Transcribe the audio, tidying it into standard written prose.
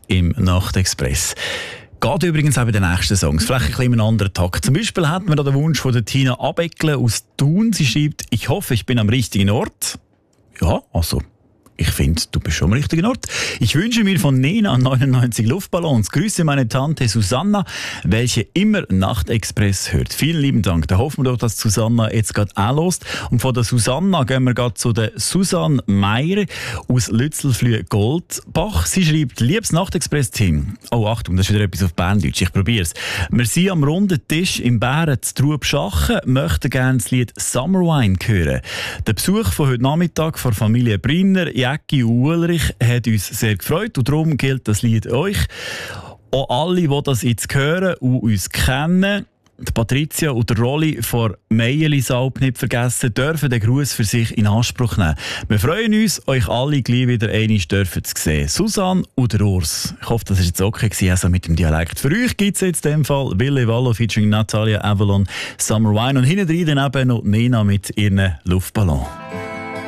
im Nachtexpress. Geht übrigens auch bei den nächsten Songs. Vielleicht ein bisschen einen anderen Takt. Zum Beispiel hat man da den Wunsch von der Tina Abeckle aus Thun. Sie schreibt, ich hoffe, ich bin am richtigen Ort. Ja, also, ich finde, du bist schon am richtigen Ort. Ich wünsche mir von Nena 99 Luftballons. Grüße meine Tante Susanna, welche immer Nachtexpress hört. Vielen lieben Dank. Da hoffen wir doch, dass Susanna jetzt gerade auch hört. Und von der Susanna gehen wir gerade zu der Susanne Meier aus Lützelflüh-Goldbach. Sie schreibt, liebes Nachtexpress-Team. Oh, Achtung, das ist wieder etwas auf Berndeutsch. Ich probiere es. Wir sind am runden Tisch im Bären zu Trubschachen, möchten gerne das Lied Summer Wine hören. Der Besuch von heute Nachmittag von Familie Brinner, Jäcki und Ulrich hat uns sehr gefreut und darum gilt das Lied euch. Auch alle, die das jetzt hören und uns kennen, die Patricia und der Rolli von Meierlisalp nicht vergessen, dürfen den Gruß für sich in Anspruch nehmen. Wir freuen uns, euch alle gleich wieder einmal dürfen zu sehen. Susanne und der Urs. Ich hoffe, das war jetzt okay gewesen, also mit dem Dialekt. Für euch gibt es jetzt in dem Fall Ville Wallo featuring Natalia Avalon, Summer Wine und hinten drin dann eben noch Nena mit ihren Luftballon.